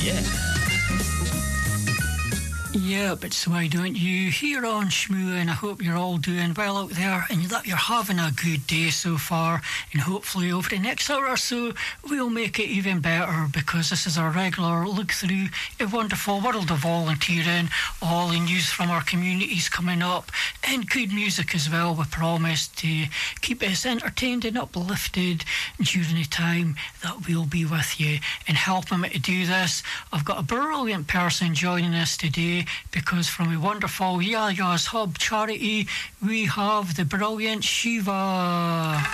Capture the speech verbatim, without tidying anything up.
Yeah. Yeah, but so why don't you? Here on Shmoo, and I hope you're all doing well out there and that you're having a good day so far, and hopefully over the next hour or so we'll make it even better, because this is our regular look through a wonderful world of volunteering, all the news from our communities coming up, and good music as well. We promise to keep us entertained and uplifted during the time that we'll be with you. And helping me to do this, I've got a brilliant person joining us today, because from a wonderful Yaya's Hub charity, we have the brilliant Shiva.